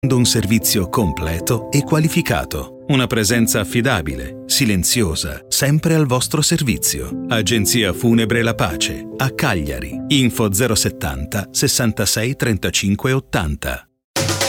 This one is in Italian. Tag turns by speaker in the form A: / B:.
A: Un servizio completo e qualificato. Una presenza affidabile, silenziosa, sempre al vostro servizio. Agenzia Funebre La Pace, a Cagliari. Info 070 66 35 80.